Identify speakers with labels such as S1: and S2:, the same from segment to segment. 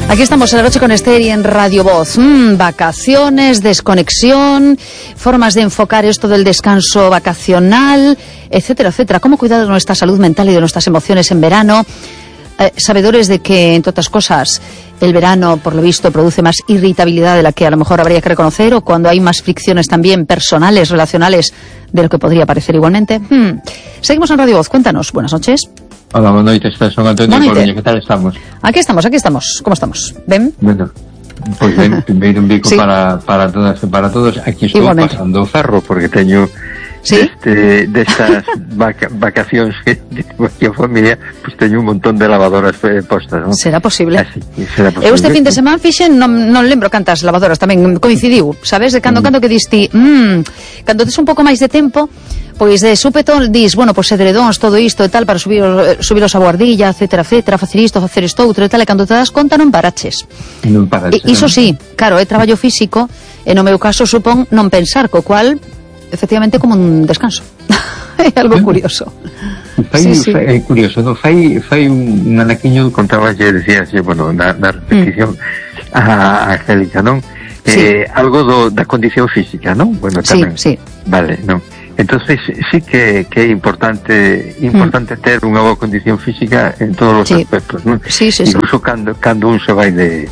S1: Aquí estamos en La Noche con Esther y en Radio Voz. Vacaciones, desconexión, formas de enfocar esto del descanso vacacional, etcétera, etcétera. Cómo cuidar de nuestra salud mental y de nuestras emociones en verano. Sabedores de que, entre otras cosas, el verano, por lo visto, produce más irritabilidad de la que a lo mejor habría que reconocer, o cuando hay más fricciones también personales, relacionales, de lo que podría parecer igualmente. Seguimos en Radio Voz. Cuéntanos. Buenas noches.
S2: Hola, buenas noches, son Antonio y Coruña, ¿qué tal estamos?
S1: Aquí estamos. ¿Cómo estamos? ¿Ben?
S2: Bueno, pues ben un bico sí. para todas e para todos. Aquí estou igualmente pasando o ferro, porque teño ¿sí? destas vacacións que aquí a familia, pues teño un montón de lavadoras postas, non?
S1: Será posible.
S2: Así, será posible.
S1: Eu este fin de semana fixen, non lembro cantas lavadoras, tamén coincidiu, sabes, de cando que diste, cando tes un pouco máis de tempo, pois de súpeto dis, bueno, pois edredóns, todo isto e tal, para subiros a guardilla, etcétera, etcétera, facer isto outro e tal, e cando te das conta non paraches.
S2: Non paraches.
S1: Iso sí, claro, é traballo físico, e no meu caso supón non pensar, co cual, efectivamente, como un descanso. É algo curioso.
S2: Sí. É curioso, non? Fai un anaquiño contaba que decías, bueno, na repetición a Angélica, non?
S1: Sí.
S2: Algo da condición física, non? Bueno, tamén.
S1: Sí.
S2: Vale, non. Entonces sí que é importante ter unha boa condición física en todos os aspectos, non?
S1: Sí.
S2: Incluso cando un se vai de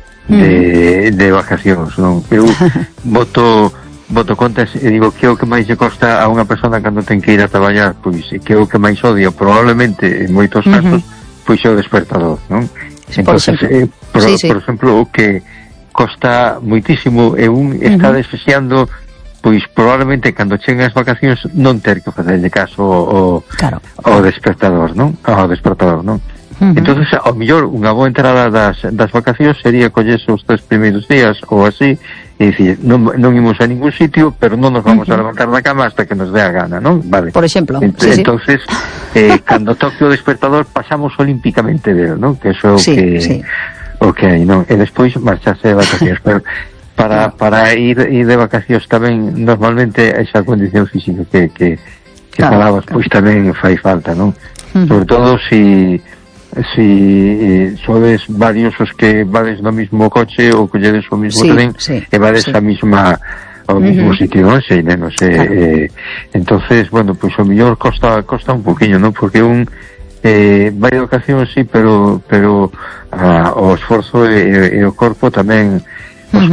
S2: vacacións, non? Eu boto contas e digo que o que máis lle costa a unha persona cando ten que ir a traballar, pois que o que máis odia probablemente en moitos casos pois é o despertador, non? Entonces, por exemplo, o que costa moitísimo é un está desexando pois probablemente cando cheguen as vacacións non ter que facerlle caso ao despertador, non? Ao despertador, non? Entonces, ao mellor unha boa entrada das vacacións sería collerse os 3 primeiros días ou así, e dicir, non imos a ningún sitio, pero non nos vamos a levantar da cama hasta que nos dé a gana, non? Vale.
S1: Por exemplo.
S2: Entonces, cando toque o despertador pasamos olímpicamente del, non? Que eso o que hai, non? E despois marcharse de vacacións, pero para ir de vacacións tamén normalmente esa condición física que falabas, pois tamén fai falta, non? Sobre todo si sodes varios os que vades no mismo coche ou colledes o mismo tren e vades a mesma ao mismo sitio, non sei, menos entonces, bueno, pois o mellor costa un poquinho, non? Porque un vai de ocasións, sí, pero o esforzo e o corpo tamén os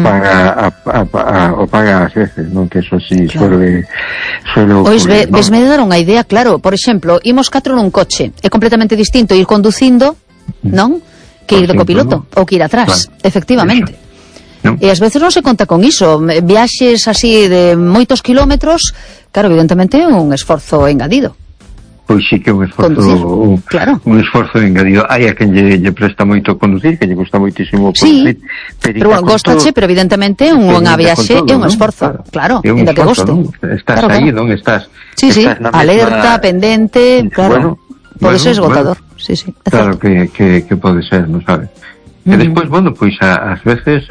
S2: paga ás veces, non? Que eso sí suele
S1: Pois vesme de dar unha idea, claro. Por exemplo, imos 4 nun coche, é completamente distinto ir conducindo, non? Que ir de copiloto ou que ir atrás, efectivamente. E ás veces non se conta con iso. Viaxes así de moitos kilómetros, claro, evidentemente é un esforzo engadido.
S2: Pois sí que é un esforzo engadido. Hai a quen lle presta moito conducir, que lle gusta moitísimo conducir,
S1: pero bueno, gostache, pero evidentemente unha viaxe é un esforzo, claro, ainda que goste.
S2: Estás aí, non? Estás
S1: alerta, pendente, claro, pode ser esgotador.
S2: Claro que pode ser, non sabes? E despois, bueno, pois ás veces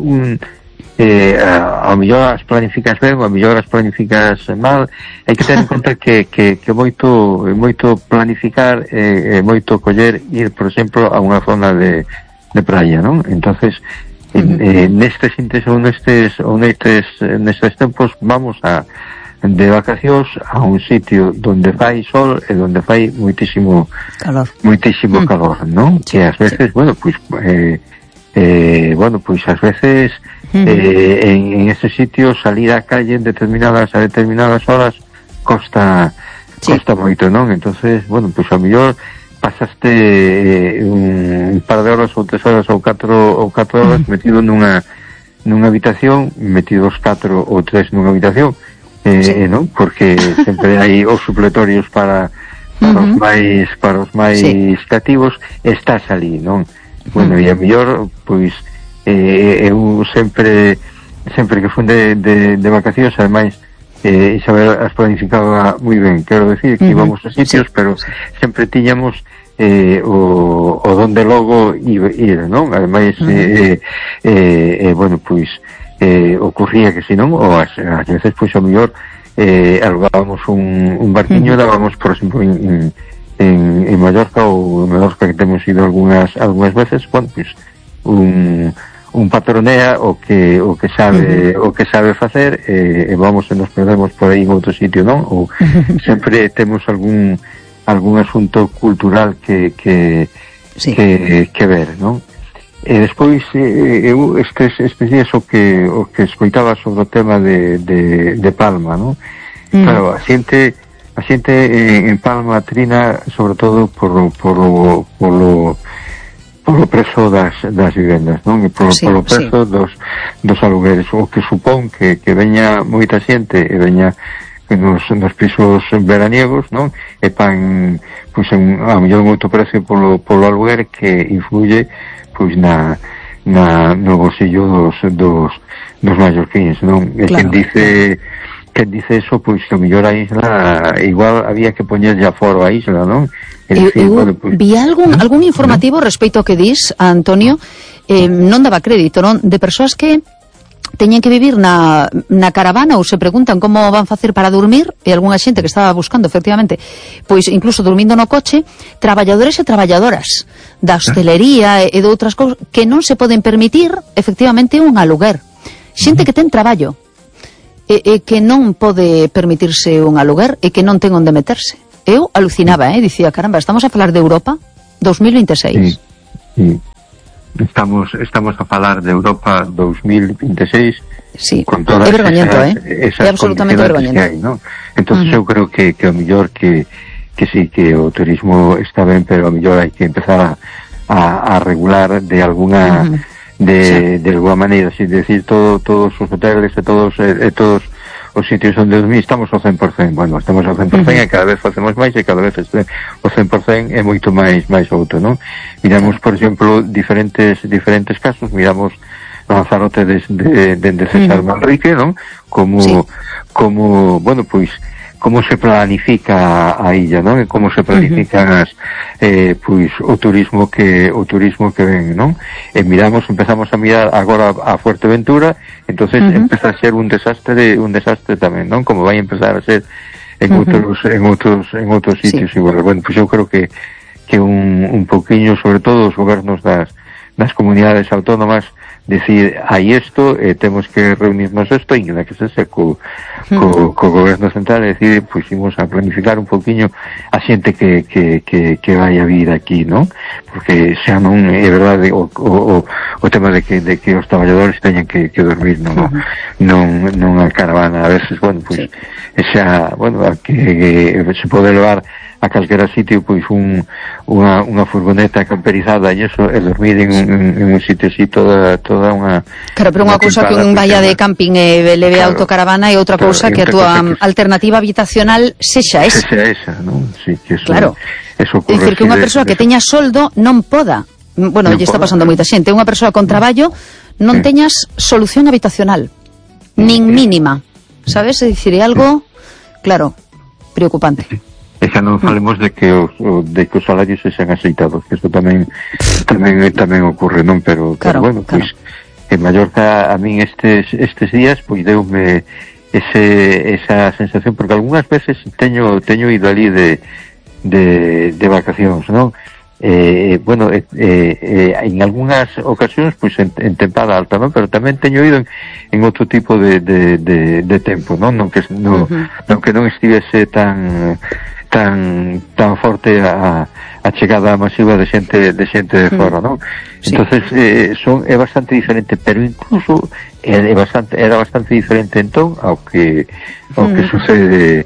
S2: ao mellor as planificas ben, ao mellor as planificas mal. Hai que ter en conta que moito planificar moito coller, ir, por exemplo, a unha zona de praia, non? Entonces nestes tempos vamos de vacacións a un sitio donde fai sol e donde fai moitísimo calor, non? Que ás veces, bueno, pois ás veces en ese sitio salir á calle a determinadas horas costa moito, non? Entonces, bueno, pois ao mellor pasaste un par de horas ou 3 horas ou 4 horas metido nunha habitación, metidos 4 ou 3 nunha habitación, non? Porque sempre hai os supletorios para os máis cativos, estás ali, non? Bueno, e a mellor, pois eu sempre que fun de vacacións, ademais Isabel as planificaba moi ben, quero decir que íbamos a sitios, pero sempre tiñamos o donde logo ir, non? Ademais bueno, pois ocurría que se non, ou ás veces pois ao mellor alugábamos un barquiño, dábamos, por exemplo, en Mallorca ou en Mallorca, que temos ido algunhas veces, bueno, pois un patronea o que sabe facer, e vamos e nos perdemos por aí en outro sitio, non? Ou sempre temos algún asunto cultural que ver, non? E despois eu estes días o que escoitaba sobre o tema de Palma, non? Claro, a xente en Palma trina sobre todo por o prezo das vivendas, non? E por o prezo dos alugueres, o que supón que veña moita xente e veña nos pisos veraniegos, non? E pan, pois, a mellor moito precio polo aluguer que influye, pois, no bolsillo dos mallorquíns, non? E claro, quen dice eso, pois, que a mellor a isla igual había que poñerlle aforo a isla, non?
S1: Vi algún informativo respecto ao que dis, Antonio, non daba crédito, non? De persoas que teñen que vivir na caravana ou se preguntan como van facer para dormir, e algunha xente que estaba buscando, efectivamente, pois incluso dormindo no coche, traballadores e traballadoras da hostelería e de outras cousas que non se poden permitir, efectivamente, un aluguer. Xente que ten traballo e que non pode permitirse un aluguer e que non ten onde meterse. Eu alucinaba, dicía, caramba, estamos a falar de Europa 2026.
S2: Sí. Estamos a falar de Europa 2026.
S1: Sí,
S2: con todas
S1: é vergoñento,
S2: esas
S1: é absolutamente vergoñento.
S2: Hai, ¿no? Entonces eu creo que o mellor que sí, que o turismo está ben, pero o mellor hai que empezar a regular de alguna de alguna maneira, sin decir todos os hoteles e todos os sitios onde dormir estamos ao 100%, bueno, estamos ao 100% e cada vez facemos máis e cada vez o 100% é moito máis alto, non? Miramos, por exemplo, diferentes casos, miramos Lanzarote dende César Manrique, non? Como, bueno, pois, como se planifica a illa, non? E como se planifican pois o turismo que ven, non? E empezamos a mirar agora a Fuerteventura, entonces empeza a ser un desastre tamén, non? Como vai empezar a ser en outros sitios igual. Bueno, pois eu creo que un pouquiño, sobre todo os gobernos das comunidades autónomas, decir, hai isto, temos que reunirnos isto, e que se co goberno central, e decir, pois imos a planificar un pouquiño a xente que vai a vir aquí, non? Porque xa non é verdade o tema de que os traballadores teñen que dormir non a caravana, a veces, bueno, pois xa, bueno, que se pode levar a calquera sitio, pois unha furgoneta camperizada e eso, e dormir en un sitio así toda unha...
S1: Claro, pero unha cousa que un vaya de camping e leve autocaravana e outra cousa que a túa alternativa habitacional sexa esa.
S2: Sexa esa, non? Sí, que eso...
S1: Claro.
S2: Eso ocurre.
S1: É dicir, que unha persoa que teña soldo non poda. Bueno, lle está pasando moita xente. Unha persoa con traballo non teñas solución habitacional. Nin mínima. Sabes? É dicir, é algo, claro, preocupante.
S2: E xa non falemos de que os salarios se sean aceitados, que isto tamén ocorre, non? Pero bueno, pois en Mallorca a min estes días pois deume esa sensación, porque algunhas veces teño ido ali de vacacións, non? Bueno, en algunhas ocasións pois en tempada alta, non? Pero tamén teño ido en outro tipo de tempo, non? Non que non estivese tan forte a chegada masiva de xente de fora, non? Entonces é bastante diferente, pero incluso era bastante diferente entón ao que sucede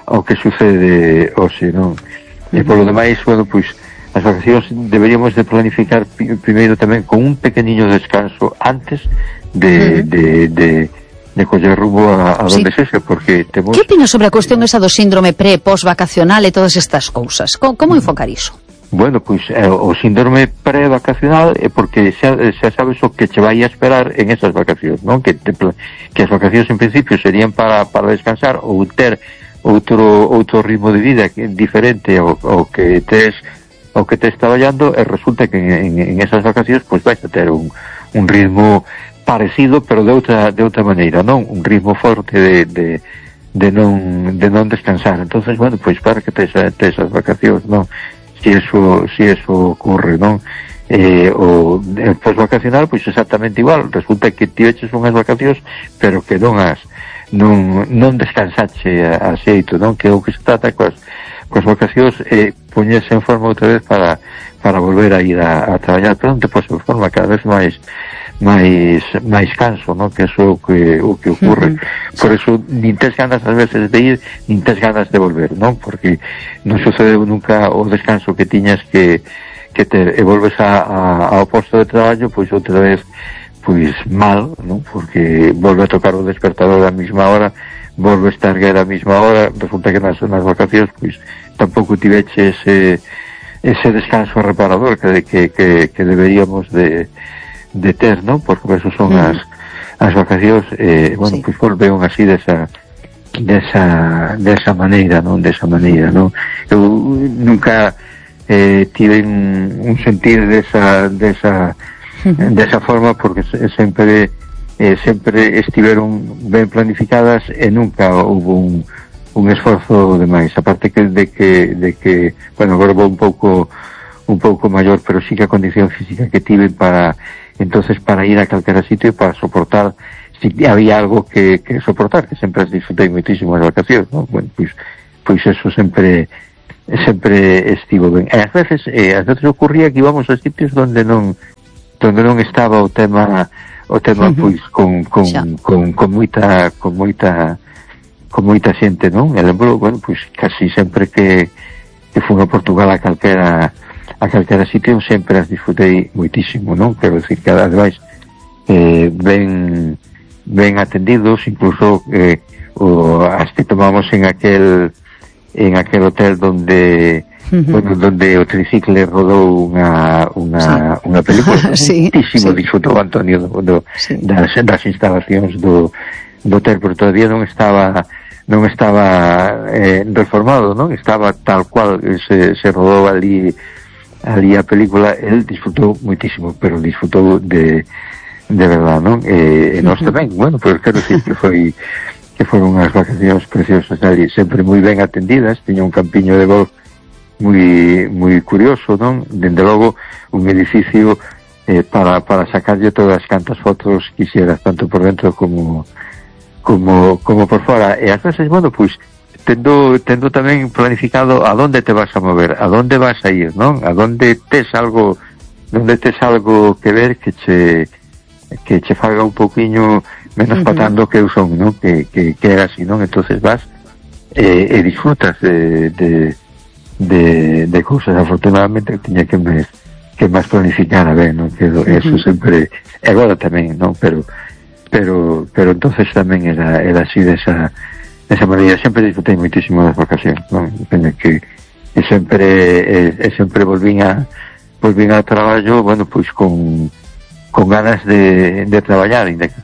S2: hoxe, non? E polo demais, bueno, pois as vacacións deberíamos de planificar primeiro tamén con un pequeniño descanso antes de coller rumbo a donde sexa, porque temos...
S1: Que opinas sobre a cuestión esa do síndrome pre-post-vacacional e todas estas cousas? Como enfocar iso?
S2: Bueno, pois o síndrome pre-vacacional é porque xa sabes o que che vai a esperar en esas vacacións, non? Que as vacacións en principio serían para descansar ou ter outro ritmo de vida diferente ao que tes traballando, e resulta que en esas vacacións pois vais a ter un ritmo parecido, pero de outra maneira, non? Un ritmo forte de non descansar. Entonces, bueno, pois para que tes as vacacións, non? Si eso ocurre, non? o post-vacacional, pois exactamente igual. Resulta que ti eches unhas vacacións, pero que non descansache a xeito, non? Que o que se trata coas vacacións é poñerse en forma outra vez para volver a ir a traballar, pero non te pos en forma cada vez máis canso, non? Que eso o que ocurre. Por eso nin tes ganas ás veces de ir, nin tes ganas de volver, non? Porque non sucede nunca o descanso que tiñas que ter, e volves ao posto de traballo, pois outra vez pois mal, non? Porque volve a tocar o despertador a mesma hora, volve a estar a mesma hora, resulta que nas vacacións pois tampouco tiveche ese descanso reparador que deberíamos de ter, non? Porque eso son as vacacións, bueno, pois volveon así desa maneira, non? Desa maneira, non? Eu nunca tive un sentir desa forma, porque sempre estiveron ben planificadas e nunca houve un esforzo demais, aparte de que bueno, agora vou un pouco maior, pero sí que a condición física que tive para ir a calquera sitio, para soportar, si había algo que soportar, que sempre disfrutei muitísimo as vacacións, non? Bueno, pois eso sempre estivo ben. E ás veces ocurría que íbamos a sitios donde non estaba o tema pois con moita xente, non? E lembro, bueno, pois casi sempre que fui a Portugal a calquera sitio sempre as disfrutei moitísimo, non? Quero dicir que ademais ben atendidos, incluso as que tomamos en aquel hotel donde o tricicle rodou unha película. Muitísimo disfrutou Antonio das instalacións do hotel, pero todavía non estaba reformado, non? Estaba tal cual se rodou ali a película. El disfrutou muitísimo, pero disfrutou de verdad, non? E nós tamén, bueno, pero quero dicir que foron unhas vacacións preciosas ali, sempre moi ben atendidas. Tiña un campiño de golf moi curioso, non? Dende logo un edificio para sacarlle todas as cantas fotos quixeras, tanto por dentro como por fora. E ás veces, bueno, pois tendo tamén planificado a donde te vas a mover, a donde vas a ir, non? A donde tes algo que ver que che faga un pouquiño menos patando que eu son, non? Que era así, non? Entonces vas e disfrutas de cousas. Afortunadamente tiña que máis planificar a ver, non? Que eso sempre, agora tamén, non? Pero entonces tamén era así desa maneira. Sempre disfrutei moitísimo das vacacións, non? Que sempre volvín ao traballo, bueno, pois con ganas de traballar, e de que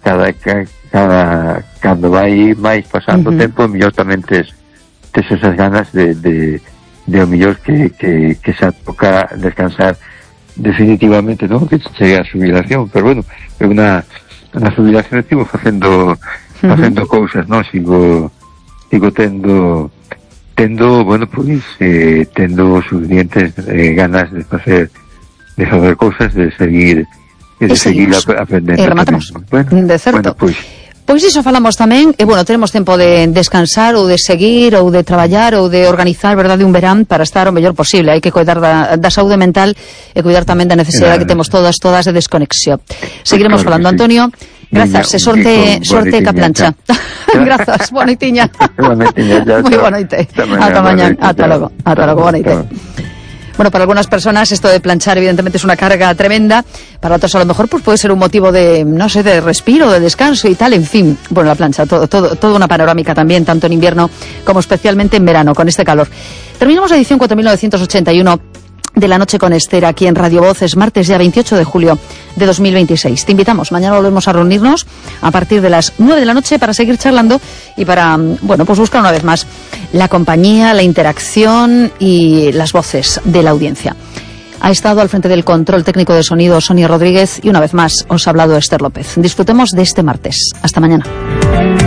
S2: cando vai máis pasando o tempo, mellor tamén tes esas ganas de o mellor que xa toca descansar definitivamente, non? Que chegue a xubilación, pero bueno, é unha xubilación estivo facendo cousas, non? Sigo tendo, bueno, pois tendo suficientes ganas de facer cousas, de seguir aprendendo.
S1: E rematamos, de certo.
S2: Bueno,
S1: Pois iso falamos tamén, e bueno, tenemos tempo de descansar ou de seguir ou de traballar ou de organizar, verdade, un verán para estar o mellor posible. Hai que cuidar da saúde mental e cuidar tamén da necesidade que temos todas de desconexión. Seguiremos falando, Antonio. Grazas, e sorte ca plancha. Grazas, boa noitiña. Moi boa noite. Ata mañá, ata logo, boa noite. Bueno, para algunas personas esto de planchar evidentemente es una carga tremenda, para otros a lo mejor pues puede ser un motivo de, no sé, de respiro, de descanso y tal, en fin. Bueno, la plancha, todo una panorámica también, tanto en invierno como especialmente en verano, con este calor. Terminamos la edición 4981 de La Noche con Esther aquí en Radio Voz. Es martes ya 28 de julio de 2026. Te invitamos, mañana volvemos a reunirnos a partir de las 9 de la noche para seguir charlando y para, bueno, pues buscar una vez más la compañía, la interacción y las voces de la audiencia. Ha estado al frente del control técnico de sonido Sonia Rodríguez y una vez más os ha hablado Esther López. Disfrutemos de este martes. Hasta mañana.